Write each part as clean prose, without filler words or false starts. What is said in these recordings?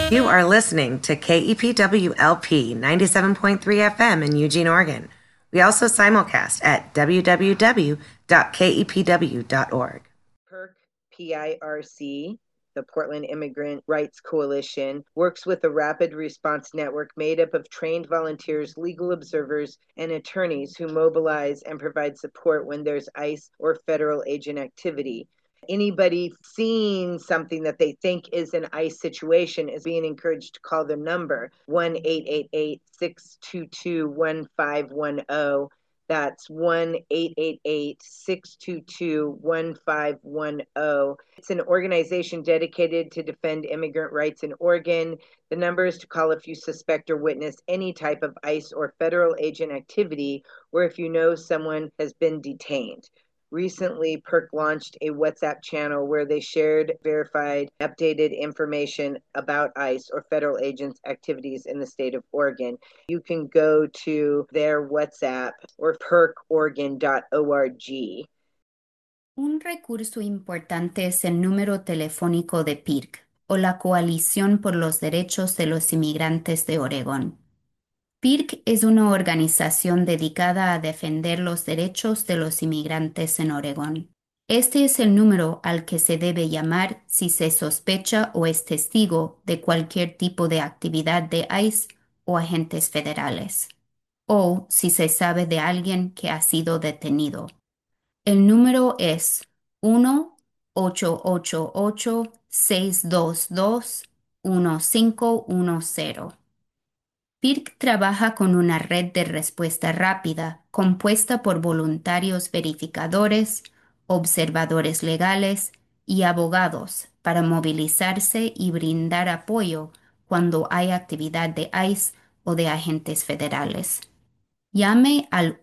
You are listening to KEPWLP 97.3 FM in Eugene, Oregon. We also simulcast at www.kepw.org. PIRC, PIRC, the Portland Immigrant Rights Coalition, works with a rapid response network made up of trained volunteers, legal observers, and attorneys who mobilize and provide support when there's ICE or federal agent activity. Anybody seeing something that they think is an ICE situation is being encouraged to call the number 1-888-622-1510. That's 1-888-622-1510. It's an organization dedicated to defend immigrant rights in Oregon. The number is to call if you suspect or witness any type of ICE or federal agent activity, or if you know someone has been detained. Recently, PIRC launched a WhatsApp channel where they shared verified, updated information about ICE or federal agents' activities in the state of Oregon. You can go to their WhatsApp or pircoregon.org. Un recurso importante es el número telefónico de PIRC, o la Coalición por los Derechos de los Inmigrantes de Oregón. PIRC es una organización dedicada a defender los derechos de los inmigrantes en Oregón. Este es el número al que se debe llamar si se sospecha o es testigo de cualquier tipo de actividad de ICE o agentes federales, o si se sabe de alguien que ha sido detenido. El número es 1-888-622-1510. PIRC trabaja con una red de respuesta rápida compuesta por voluntarios verificadores, observadores legales y abogados para movilizarse y brindar apoyo cuando hay actividad de ICE o de agentes federales. Llame al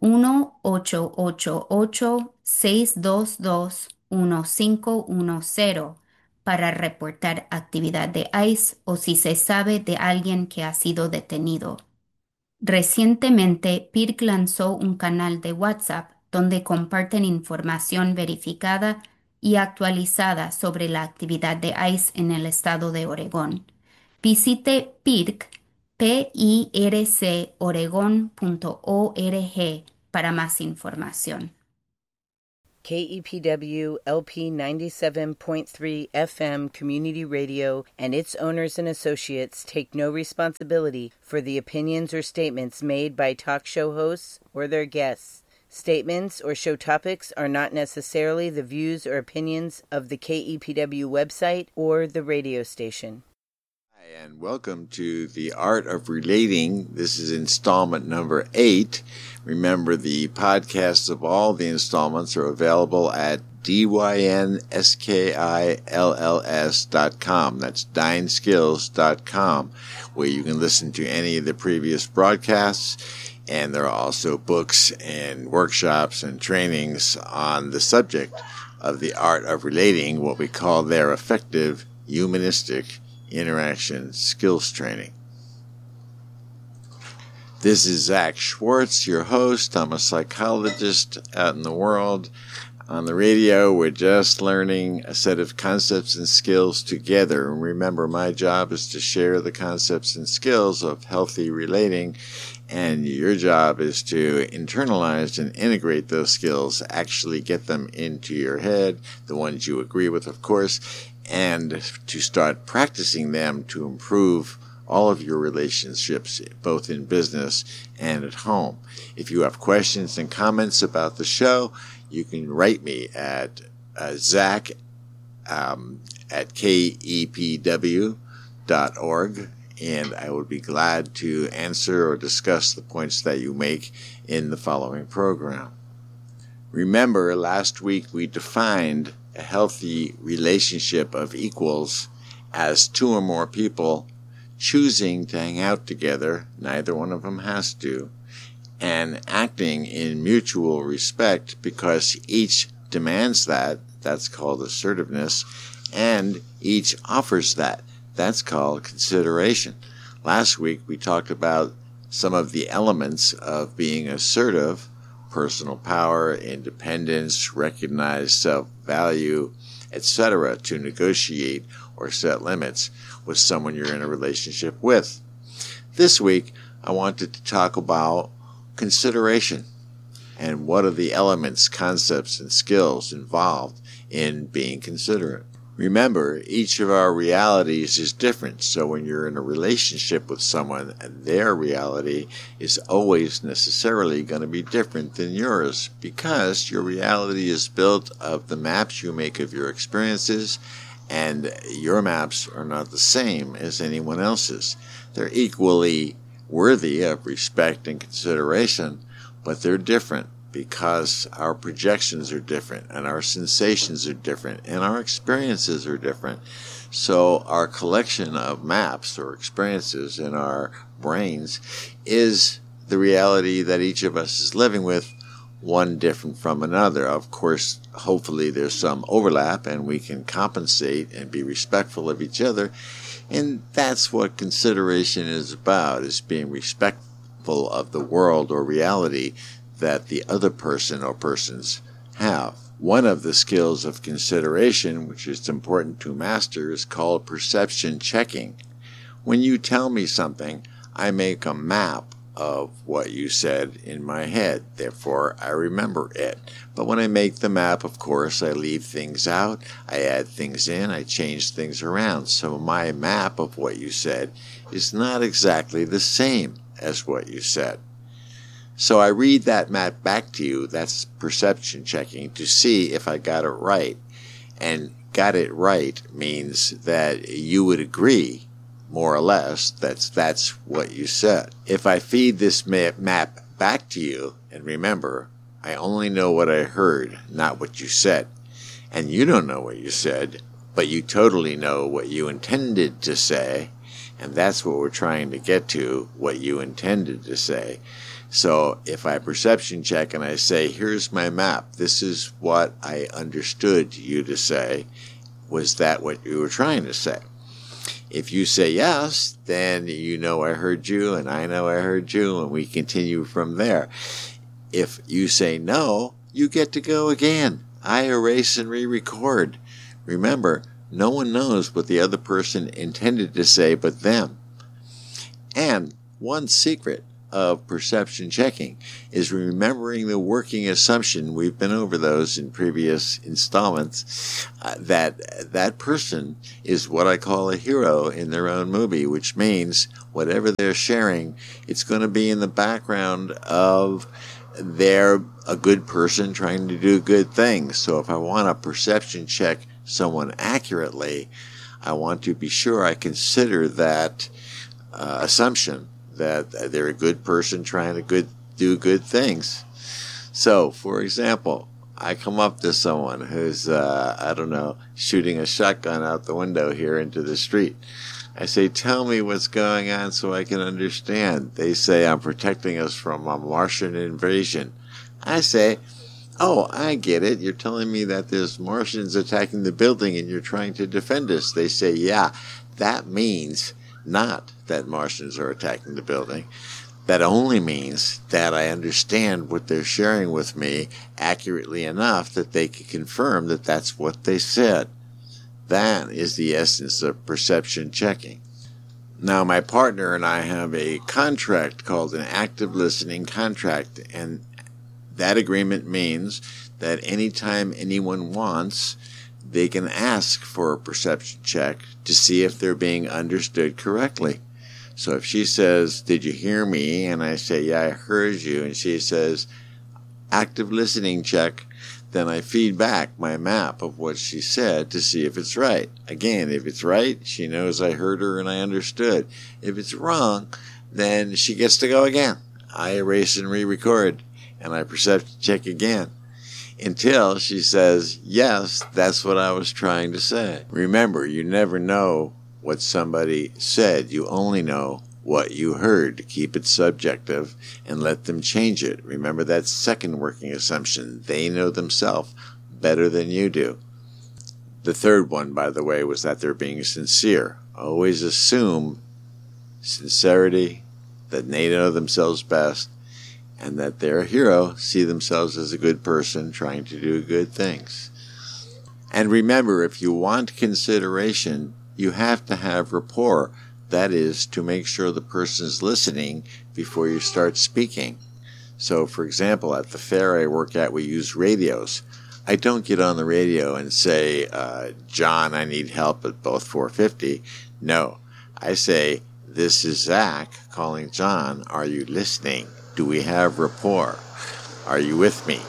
1-888-622-1510 para reportar actividad de ICE o si se sabe de alguien que ha sido detenido. Recientemente, PIRC lanzó un canal de WhatsApp donde comparten información verificada y actualizada sobre la actividad de ICE en el estado de Oregón. Visite pircoregon.org para más información. KEPW LP 97.3 FM Community Radio and its owners and associates take no responsibility for the opinions or statements made by talk show hosts or their guests. Statements or show topics are not necessarily the views or opinions of the KEPW website or the radio station. Hi, and welcome to The Art of Relating. This is installment number 8. Remember, the podcasts of all the installments are available at dynskills.com. That's dynskills.com, where you can listen to any of the previous broadcasts. And there are also books and workshops and trainings on the subject of the art of relating, what we call their effective humanistic interaction skills training. This is Zach Schwartz, your host. I'm a psychologist out in the world. On the radio, we're just learning a set of concepts and skills together. And remember, my job is to share the concepts and skills of healthy relating, and your job is to internalize and integrate those skills, actually get them into your head, the ones you agree with, of course, and to start practicing them to improve all of your relationships, both in business and at home. If you have questions and comments about the show, you can write me at Zach at kepw.org, and I would be glad to answer or discuss the points that you make in the following program. Remember, last week we defined a healthy relationship of equals as two or more people choosing to hang out together, neither one of them has to, and acting in mutual respect because each demands that, that's called assertiveness, and each offers that, that's called consideration. Last week we talked about some of the elements of being assertive: personal power, independence, recognized self-value, etc., to negotiate or set limits with someone you're in a relationship with. This week, I wanted to talk about consideration and what are the elements, concepts, and skills involved in being considerate. Remember, each of our realities is different, so when you're in a relationship with someone, their reality is always necessarily going to be different than yours, because your reality is built of the maps you make of your experiences, and your maps are not the same as anyone else's. They're equally worthy of respect and consideration, but they're different, because our projections are different, and our sensations are different, and our experiences are different. So our collection of maps or experiences in our brains is the reality that each of us is living with, one different from another. Of course, hopefully there's some overlap, and we can compensate and be respectful of each other. And that's what consideration is about, is being respectful of the world or reality that the other person or persons have. One of the skills of consideration, which is important to master, is called perception checking. When you tell me something, I make a map of what you said in my head. Therefore, I remember it. But when I make the map, of course, I leave things out, I add things in, I change things around. So my map of what you said is not exactly the same as what you said. So I read that map back to you, that's perception checking, to see if I got it right. And got it right means that you would agree, more or less, that's what you said. If I feed this map back to you, and remember, I only know what I heard, not what you said. And you don't know what you said, but you totally know what you intended to say, and that's what we're trying to get to, what you intended to say. So if I perception check and I say, here's my map, this is what I understood you to say, was that what you were trying to say? If you say yes, then you know I heard you and I know I heard you, and we continue from there. If you say no, you get to go again. I erase and re-record. Remember, no one knows what the other person intended to say but them. And one secret of perception checking is remembering the working assumption, we've been over those in previous installments, that person is what I call a hero in their own movie, which means whatever they're sharing, it's going to be in the background of they're a good person trying to do good things. So if I want to perception check someone accurately, I want to be sure I consider that assumption that they're a good person trying to do good things. So, for example, I come up to someone who's, shooting a shotgun out the window here into the street. I say, tell me what's going on so I can understand. They say, I'm protecting us from a Martian invasion. I say, oh, I get it. You're telling me that there's Martians attacking the building and you're trying to defend us. They say, yeah, that means not that Martians are attacking the building. That only means that I understand what they're sharing with me accurately enough that they can confirm that that's what they said. That is the essence of perception checking. Now, my partner and I have a contract called an active listening contract, and that agreement means that anytime anyone wants, they can ask for a perception check to see if they're being understood correctly. So if she says, did you hear me? And I say, yeah, I heard you. And she says, active listening check. Then I feed back my map of what she said to see if it's right. Again, if it's right, she knows I heard her and I understood. If it's wrong, then she gets to go again. I erase and re-record, and I perception check again, until she says, yes, that's what I was trying to say. Remember, you never know what somebody said. You only know what you heard. Keep it subjective and let them change it. Remember that second working assumption. They know themselves better than you do. The third one, by the way, was that they're being sincere. Always assume sincerity, that they know themselves best, and that they're a hero, see themselves as a good person trying to do good things. And remember, if you want consideration, you have to have rapport. That is, to make sure the person's listening before you start speaking. So, for example, at the fair I work at, we use radios. I don't get on the radio and say, John, I need help at both 450. No, I say, this is Zach calling John. Are you listening? Do we have rapport? Are you with me?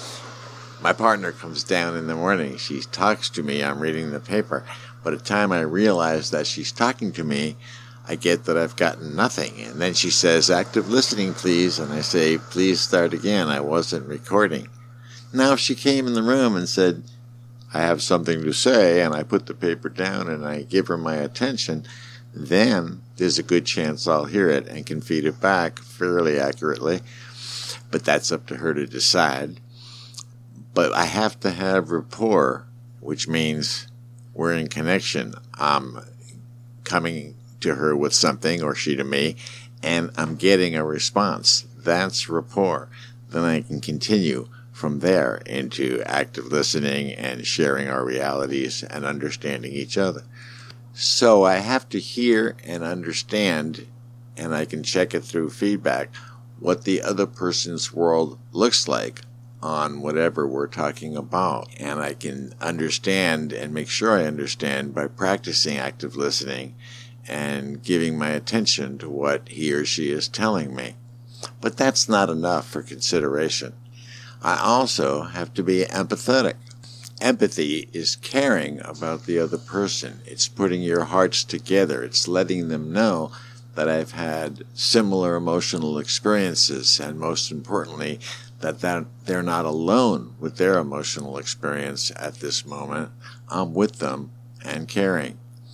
My partner comes down in the morning. She talks to me. I'm reading the paper. By the time I realize that she's talking to me, I get that I've gotten nothing. And then she says, active listening, please. And I say, please start again. I wasn't recording. Now, if she came in the room and said, I have something to say, and I put the paper down and I give her my attention, then there's a good chance I'll hear it and can feed it back fairly accurately. But that's up to her to decide. But I have to have rapport, which means we're in connection. I'm coming to her with something, or she to me, and I'm getting a response. That's rapport. Then I can continue from there into active listening and sharing our realities and understanding each other. So I have to hear and understand, and I can check it through feedback, what the other person's world looks like on whatever we're talking about. And I can understand and make sure I understand by practicing active listening and giving my attention to what he or she is telling me. But that's not enough for consideration. I also have to be empathetic. Empathy is caring about the other person. It's putting your hearts together. It's letting them know that I've had similar emotional experiences, and most importantly, that they're not alone with their emotional experience at this moment. I'm with them and caring.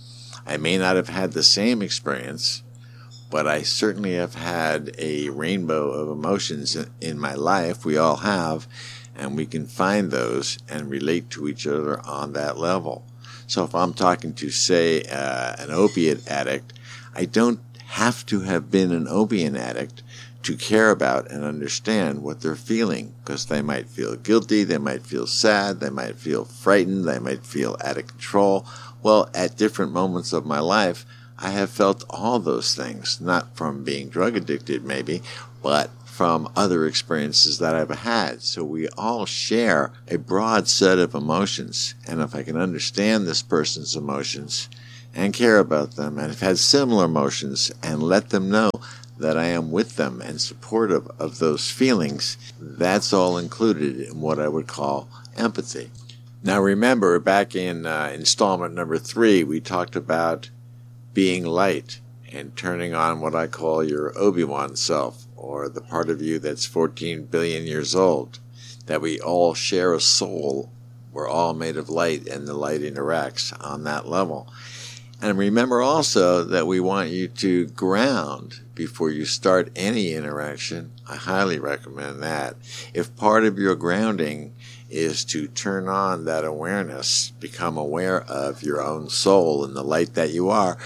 I may not have had the same experience, but I certainly have had a rainbow of emotions in my life. We all have, and we can find those and relate to each other on that level. So if I'm talking to, say, an opiate addict, I don't have to have been an opiate addict to care about and understand what they're feeling, because they might feel guilty, they might feel sad, they might feel frightened, they might feel out of control. Well, at different moments of my life, I have felt all those things, not from being drug addicted maybe, but from other experiences that I've had. So we all share a broad set of emotions. And if I can understand this person's emotions and care about them and have had similar emotions and let them know that I am with them and supportive of those feelings, that's all included in what I would call empathy. Now remember, back in installment number 3, we talked about being light and turning on what I call your Obi-Wan self, or the part of you that's 14 billion years old, that we all share a soul. We're all made of light, and the light interacts on that level. And remember also that we want you to ground before you start any interaction. I highly recommend that. If part of your grounding is to turn on that awareness, become aware of your own soul and the light that you are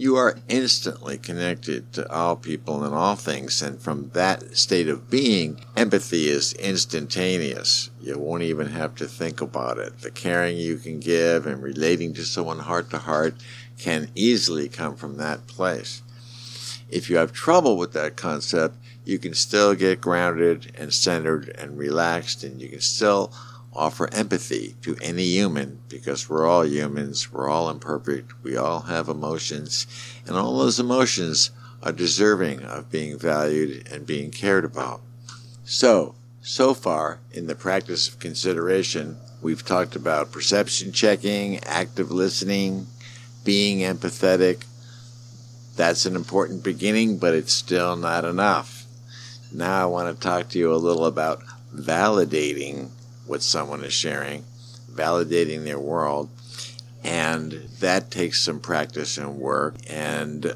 instantly connected to all people and all things. And from that state of being, empathy is instantaneous. You won't even have to think about it. The caring you can give and relating to someone heart to heart can easily come from that place. If you have trouble with that concept, you can still get grounded and centered and relaxed, and you can still offer empathy to any human, because we're all humans, we're all imperfect, we all have emotions, and all those emotions are deserving of being valued and being cared about. So far in the practice of consideration, we've talked about perception checking, active listening, being empathetic. That's an important beginning, but it's still not enough. Now I want to talk to you a little about validating what someone is sharing, validating their world, and that takes some practice and work and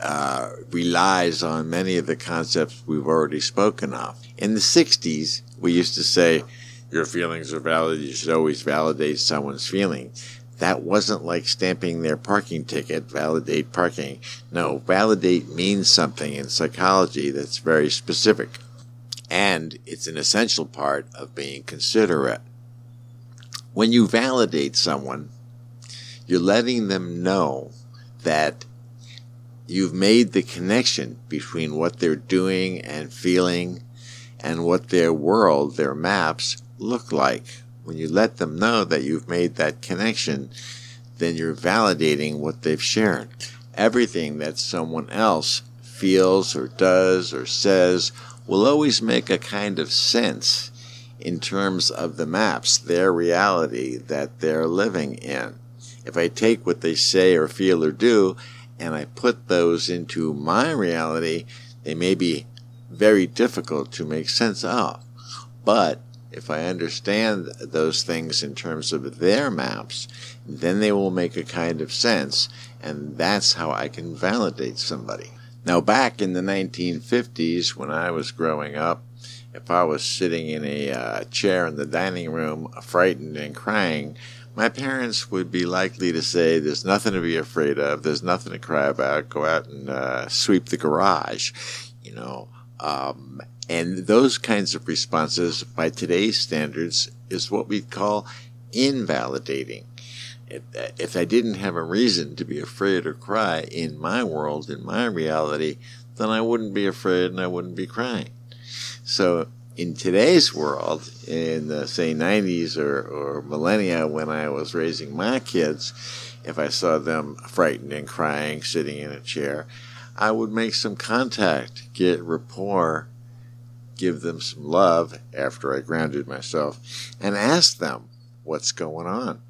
relies on many of the concepts we've already spoken of. In the 60s, we used to say, your feelings are valid, you should always validate someone's feelings. That wasn't like stamping their parking ticket, validate parking. No, validate means something in psychology that's very specific. And it's an essential part of being considerate. When you validate someone, You're letting them know that you've made the connection between what they're doing and feeling and what their world, their maps, look like. When you let them know that you've made that connection, then you're validating what they've shared. Everything that someone else feels or does or says will always make a kind of sense in terms of the maps, their reality that they're living in. If I take what they say or feel or do and I put those into my reality, they may be very difficult to make sense of. But if I understand those things in terms of their maps, then they will make a kind of sense, and that's how I can validate somebody. Now, back in the 1950s, when I was growing up, if I was sitting in a chair in the dining room, frightened and crying, my parents would be likely to say, there's nothing to be afraid of, there's nothing to cry about, go out and sweep the garage, you know. And those kinds of responses, by today's standards, is what we call invalidating. If I didn't have a reason to be afraid or cry in my world, in my reality, then I wouldn't be afraid and I wouldn't be crying. So in today's world, in the, say, 90s or millennia when I was raising my kids, if I saw them frightened and crying, sitting in a chair, I would make some contact, get rapport, give them some love after I grounded myself, and ask them what's going on.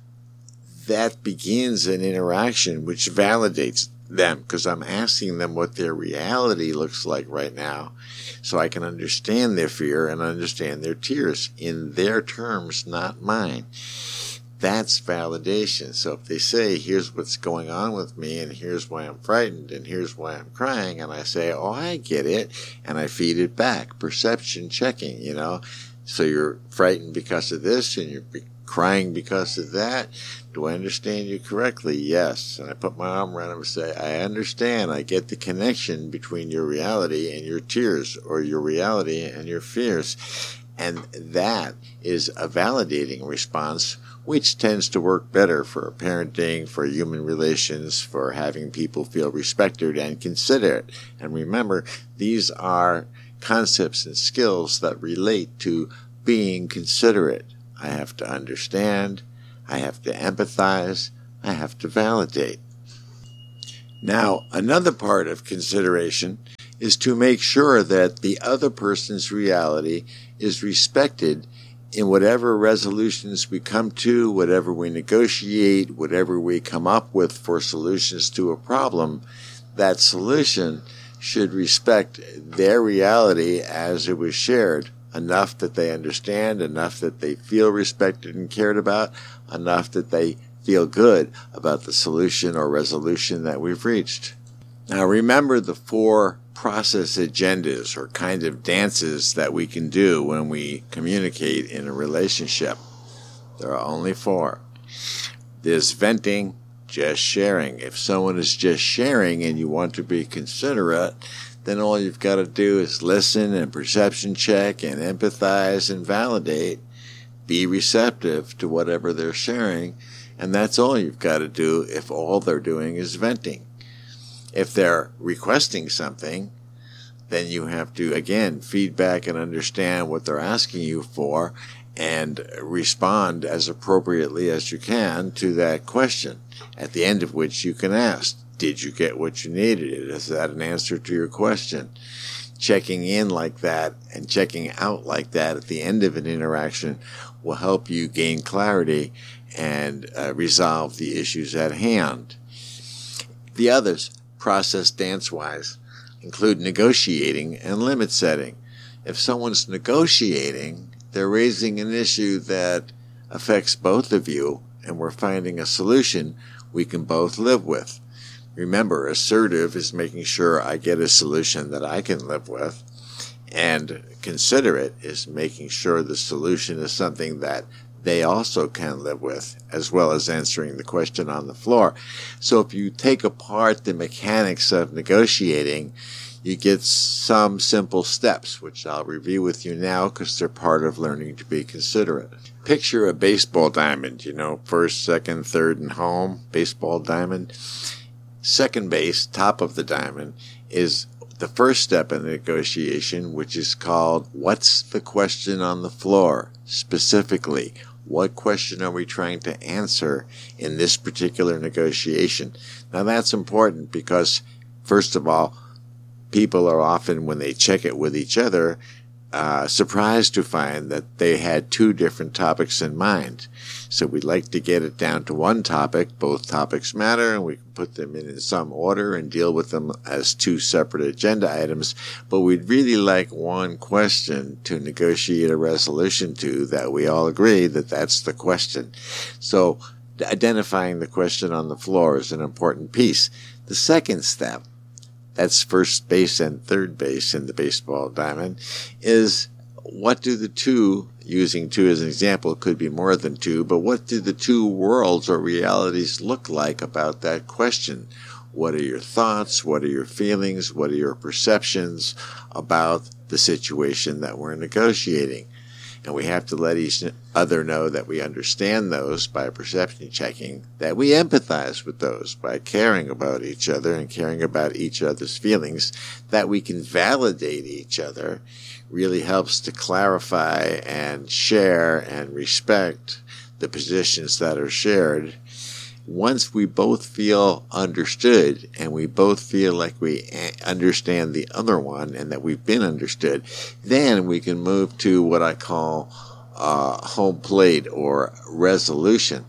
That begins an interaction which validates them, because I'm asking them what their reality looks like right now, so I can understand their fear and understand their tears in their terms, not mine. That's validation. So if they say, here's what's going on with me, and here's why I'm frightened, and here's why I'm crying, and I say, oh, I get it, and I feed it back. Perception checking, you know. So you're frightened because of this, and you're crying because of that. Do I understand you correctly? Yes. And I put my arm around him and say, I understand. I get the connection between your reality and your tears, or your reality and your fears. And that is a validating response, which tends to work better for parenting, for human relations, for having people feel respected and considerate. And remember, these are concepts and skills that relate to being considerate. I have to understand, I have to empathize, I have to validate. Now, another part of consideration is to make sure that the other person's reality is respected in whatever resolutions we come to, whatever we negotiate, whatever we come up with for solutions to a problem. That solution should respect their reality as it was shared, enough that they understand, enough that they feel respected and cared about, enough that they feel good about the solution or resolution that we've reached. Now remember the 4 process agendas, or kind of dances that we can do when we communicate in a relationship. There are only 4. There's venting, just sharing. If someone is just sharing and you want to be considerate, then all you've got to do is listen and perception check and empathize and validate, be receptive to whatever they're sharing, and that's all you've got to do if all they're doing is venting. If they're requesting something, then you have to, again, feedback and understand what they're asking you for and respond as appropriately as you can to that question, at the end of which you can ask, did you get what you needed? Is that an answer to your question? Checking in like that and checking out like that at the end of an interaction will help you gain clarity and resolve the issues at hand. The others, process dance-wise, include negotiating and limit setting. If someone's negotiating, they're raising an issue that affects both of you, and we're finding a solution we can both live with. Remember, assertive is making sure I get a solution that I can live with, and considerate is making sure the solution is something that they also can live with, as well as answering the question on the floor. So if you take apart the mechanics of negotiating, you get some simple steps, which I'll review with you now because they're part of learning to be considerate. Picture a baseball diamond, first, second, third, and home, baseball diamond. Second base, top of the diamond, is the first step in the negotiation, which is called, what's the question on the floor? Specifically, what question are we trying to answer in this particular negotiation? Now that's important because, first of all, people are often, when they check it with each other, surprised to find that they had two different topics in mind. So we'd like to get it down to one topic. Both topics matter, and we can put them in some order and deal with them as two separate agenda items. But we'd really like one question to negotiate a resolution to that we all agree that that's the question. So identifying the question on the floor is an important piece. The second step, that's first base and third base in the baseball diamond, is what do the two, using two as an example, could be more than two, but what do the two worlds or realities look like about that question? What are your thoughts? What are your feelings? What are your perceptions about the situation that we're negotiating? And we have to let each other know that we understand those by perception checking, that we empathize with those by caring about each other and caring about each other's feelings, that we can validate each other really helps to clarify and share and respect the positions that are shared. Once we both feel understood and we both feel like we understand the other one and that we've been understood, then we can move to what I call home plate or resolution.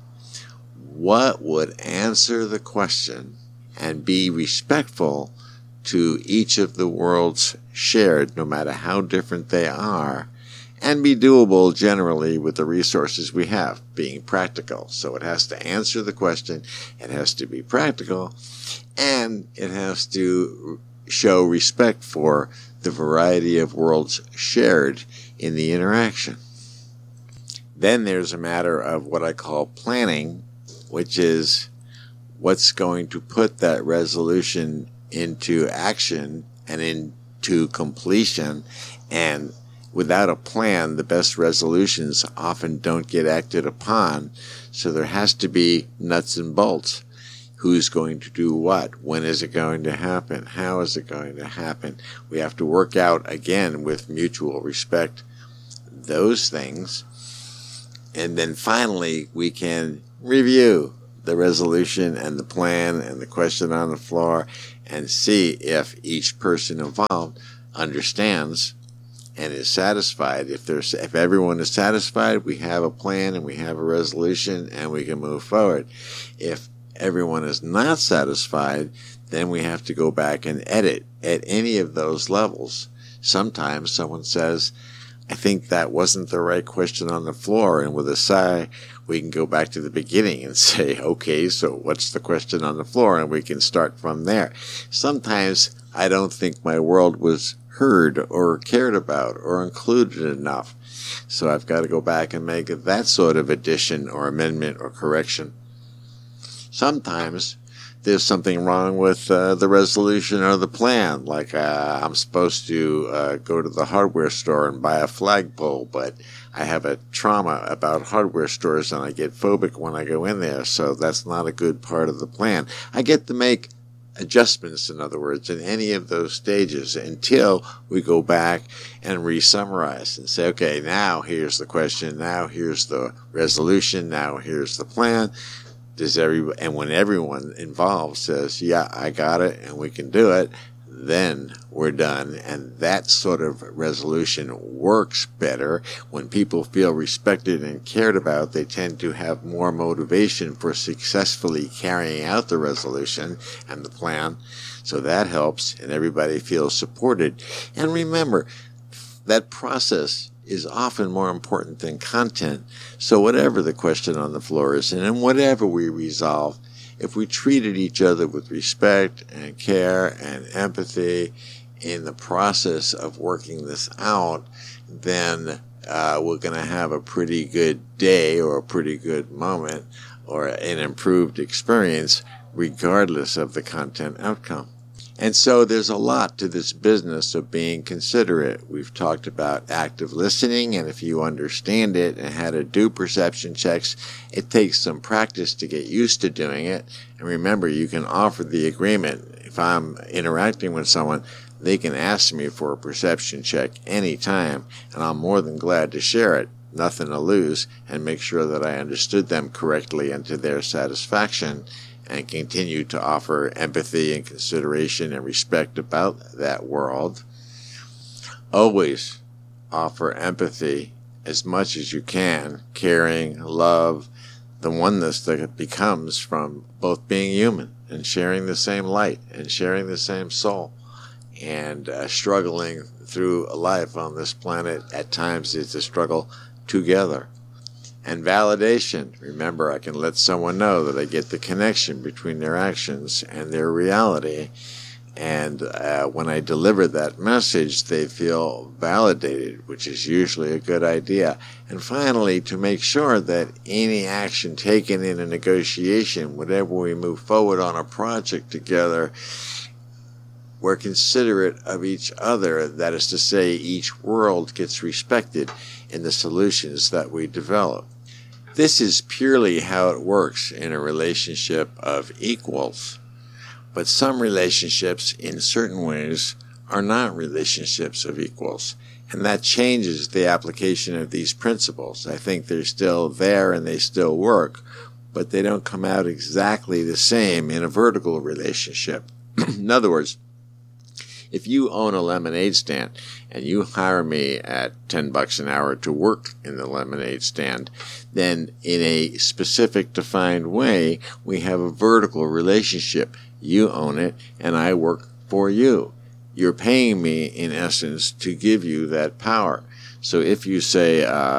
What would answer the question and be respectful to each of the worlds shared, no matter how different they are, and be doable generally with the resources we have, being practical. So it has to answer the question, it has to be practical, and it has to show respect for the variety of worlds shared in the interaction. Then there's a matter of what I call planning, which is what's going to put that resolution into action and into completion. And without a plan, the best resolutions often don't get acted upon. So there has to be nuts and bolts. Who's going to do what? When is it going to happen? How is it going to happen? We have to work out, again, with mutual respect, those things. And then finally, we can review the resolution and the plan and the question on the floor and see if each person involved understands and is satisfied. If everyone is satisfied, we have a plan and we have a resolution and we can move forward. If everyone is not satisfied, then we have to go back and edit at any of those levels. Sometimes someone says, I think that wasn't the right question on the floor, and with a sigh, we can go back to the beginning and say, okay, so what's the question on the floor? And we can start from there. Sometimes I don't think my world was heard or cared about or included enough. So I've got to go back and make that sort of addition or amendment or correction. Sometimes there's something wrong with the resolution or the plan. Like I'm supposed to go to the hardware store and buy a flagpole, but I have a trauma about hardware stores and I get phobic when I go in there, so that's not a good part of the plan. I get to make adjustments, in other words, in any of those stages until we go back and re-summarize and say, okay, now here's the question, now here's the resolution, now here's the plan. And when everyone involved says, yeah, I got it and we can do it, then we're done. And that sort of resolution works better. When people feel respected and cared about, they tend to have more motivation for successfully carrying out the resolution and the plan. So that helps, and everybody feels supported. And remember, that process is often more important than content. So whatever the question on the floor is, and whatever we resolve, if we treated each other with respect and care and empathy in the process of working this out, then we're going to have a pretty good day or a pretty good moment or an improved experience regardless of the content outcome. And so there's a lot to this business of being considerate. We've talked about active listening, and if you understand it and how to do perception checks, it takes some practice to get used to doing it. And remember, you can offer the agreement. If I'm interacting with someone, they can ask me for a perception check anytime, and I'm more than glad to share it. Nothing to lose, and make sure that I understood them correctly and to their satisfaction, and continue to offer empathy and consideration and respect about that world. Always offer empathy as much as you can, caring, love, the oneness that becomes from both being human and sharing the same light and sharing the same soul, and struggling through life on this planet. At times it's a struggle together. And validation. Remember, I can let someone know that I get the connection between their actions and their reality. And when I deliver that message, they feel validated, which is usually a good idea. And finally, to make sure that any action taken in a negotiation, whenever we move forward on a project together, we're considerate of each other. That is to say, each world gets respected in the solutions that we develop. This is purely how it works in a relationship of equals. But some relationships, in certain ways, are not relationships of equals. And that changes the application of these principles. I think they're still there and they still work, but they don't come out exactly the same in a vertical relationship. In other words, if you own a lemonade stand and you hire me at $10 an hour to work in the lemonade stand, then in a specific defined way, we have a vertical relationship. You own it and I work for you. You're paying me, in essence, to give you that power. So if you say,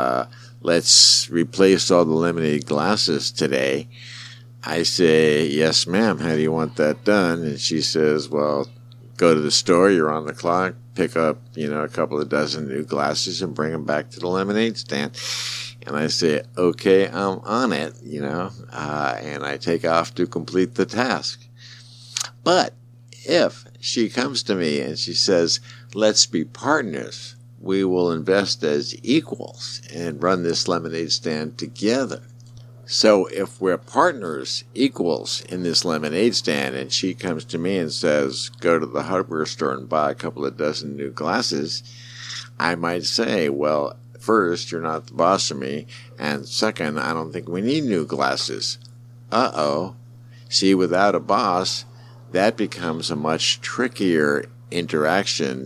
let's replace all the lemonade glasses today, I say, yes, ma'am, how do you want that done? And she says, well, go to the store, you're on the clock, pick up, a couple of dozen new glasses and bring them back to the lemonade stand. And I say, okay, I'm on it, and I take off to complete the task. But if she comes to me and she says, let's be partners, we will invest as equals and run this lemonade stand together. So if we're partners, equals in this lemonade stand, and she comes to me and says, go to the hardware store and buy a couple of dozen new glasses, I might say, well, first, you're not the boss of me, and second, I don't think we need new glasses. Uh-oh. See, without a boss, that becomes a much trickier interaction